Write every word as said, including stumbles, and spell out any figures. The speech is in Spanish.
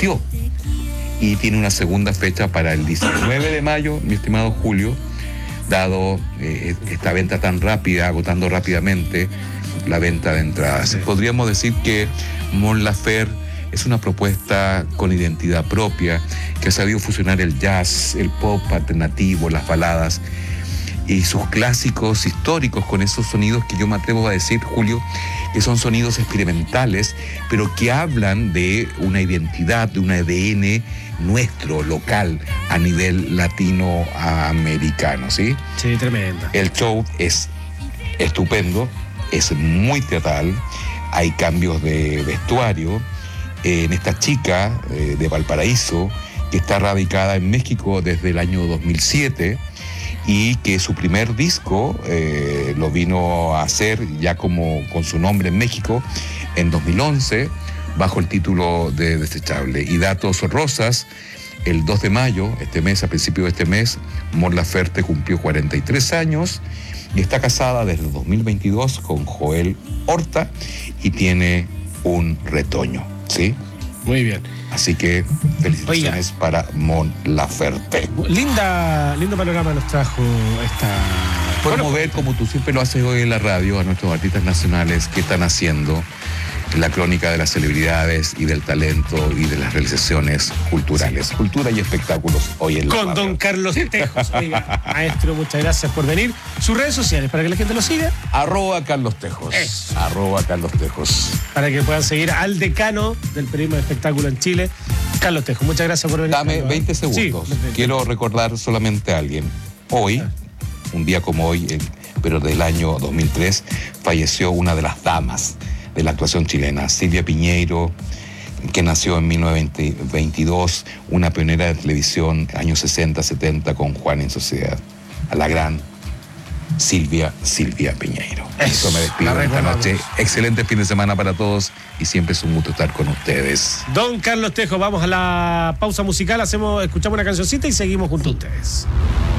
partió. Y tiene una segunda fecha para el diecinueve de mayo, mi estimado Julio, dado eh, esta venta tan rápida, agotando rápidamente la venta de entradas. Sí. Podríamos decir que Mon Laferte es una propuesta con identidad propia, que ha sabido fusionar el jazz, el pop alternativo, las baladas y sus clásicos históricos con esos sonidos que yo me atrevo a decir, Julio, que son sonidos experimentales, pero que hablan de una identidad, de un A D N nuestro, local, a nivel latinoamericano, ¿sí? Sí, tremenda. El show es estupendo, es muy teatral, hay cambios de vestuario. Eh, en esta chica eh, de Valparaíso, que está radicada en México desde el año dos mil siete, y que su primer disco eh, lo vino a hacer ya como con su nombre en México en dos mil once, bajo el título de Desechable. Y datos rosas, el dos de mayo, este mes, a principios de este mes, Mon Laferte cumplió cuarenta y tres años y está casada desde el dos mil veintidós con Joel Horta y tiene un retoño, ¿sí? Muy bien. Así que felicitaciones Oiga. para Mon Laferte. Linda, lindo panorama nos trajo esta... Podemos bueno, ver, como tú siempre lo haces hoy en la radio, a nuestros artistas nacionales qué están haciendo, la crónica de las celebridades y del talento y de las realizaciones culturales. Sí. Cultura y espectáculos hoy en la Con radio. Don Carlos Tejos. Oiga, maestro, muchas gracias por venir. Sus redes sociales, para que la gente lo siga. Arroba Carlos Tejos. Eso. Arroba Carlos Tejos. Para que puedan seguir al decano del periodismo de espectáculo en Chile, Carlos Tejos. Muchas gracias por venir. Dame veinte segundos. Sí. Quiero recordar solamente a alguien. Hoy, un día como hoy, pero del año dos mil tres, falleció una de las damas de la actuación chilena, Silvia Piñeiro, que nació en mil novecientos veintidós, una pionera de televisión, años sesenta, setenta, con Juan en Sociedad. A la gran Silvia, Silvia Piñeiro. Eso, Eso me despido esta noche. Excelente fin de semana para todos y siempre es un gusto estar con ustedes. Don Carlos Tejos, vamos a la pausa musical, hacemos, escuchamos una cancioncita y seguimos junto a ustedes.